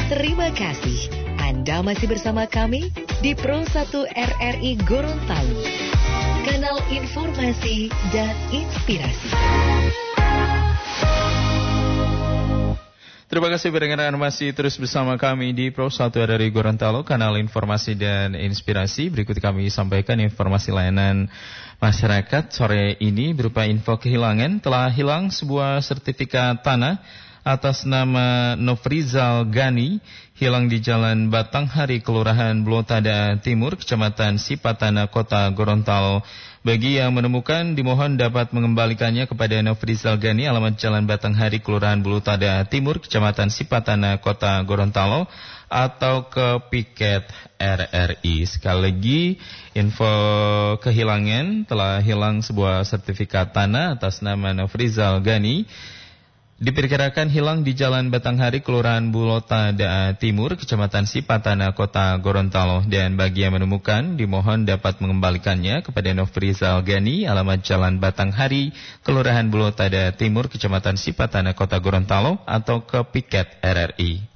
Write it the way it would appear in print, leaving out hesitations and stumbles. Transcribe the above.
Terima kasih. Anda masih bersama kami di Pro 1 RRI Gorontalo. Kanal Informasi dan Inspirasi. Terima kasih pendengar masih terus bersama kami di Pro 1 RRI Gorontalo, kanal informasi dan inspirasi. Berikut kami sampaikan informasi layanan masyarakat sore ini berupa info kehilangan. Telah hilang sebuah sertifikat tanah atas nama Nofrizal Gani, hilang di Jalan Batanghari, Kelurahan Blotada Timur, Kecamatan Sipatana, Kota Gorontalo. Bagi yang menemukan, dimohon dapat mengembalikannya kepada Nofrizal Gani, alamat Jalan Batanghari, Kelurahan Blotada Timur, Kecamatan Sipatana, Kota Gorontalo, atau ke piket RRI. Sekali lagi, info kehilangan, telah hilang sebuah sertifikat tanah atas nama Nofrizal Gani, diperkirakan hilang di Jalan Batanghari, Kelurahan Blotada Timur, Kecamatan Sipatana, Kota Gorontalo. Dan bagi yang menemukan, dimohon dapat mengembalikannya kepada Nofrizal Gani, alamat Jalan Batanghari, Kelurahan Blotada Timur, Kecamatan Sipatana, Kota Gorontalo, atau ke piket RRI.